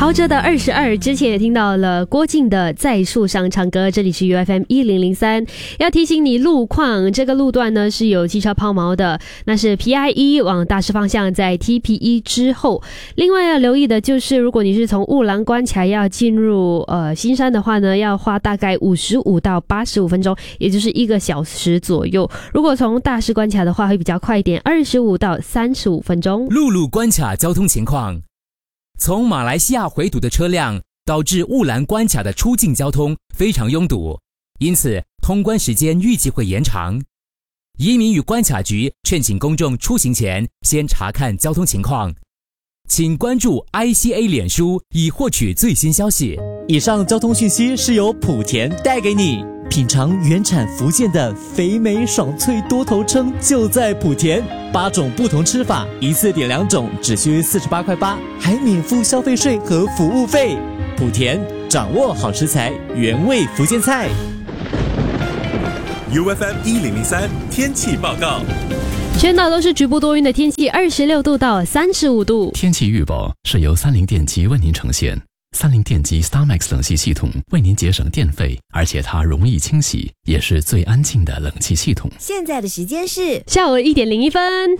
陶喆的22，之前也听到了郭靖的在树上唱歌。这里是 UFM 1003，要提醒你路况，这个路段呢是有汽车抛锚的，那是 PI1 往大师方向，在 TP1 之后。另外要留意的就是，如果你是从雾兰关卡要进入新山的话呢，要花大概55到85分钟，也就是1个小时左右。如果从大师关卡的话会比较快一点，25到35分钟。 陆路关卡交通情况。从马来西亚回堵的车辆导致雾兰关卡的出境交通非常拥堵，因此通关时间预计会延长。移民与关卡局劝请公众出行前先查看交通情况，请关注 ICA 脸书以获取最新消息。 以上交通讯息是由莆田带给你。品尝原产福建的肥美爽脆多头鲭就在莆田，8种不同吃法，一次点2种，只需48块8，还免付消费税和服务费。莆田掌握好食材，原味福建菜。 UFM 1003天气报告。 全岛都是局部多云的天气，26度到35度。 天气预报是由30电机为您呈现。30电机 StarMax 冷气系统为您节省电费，而且它容易清洗，也是最安静的冷气系统。 现在的时间是下午1点01分。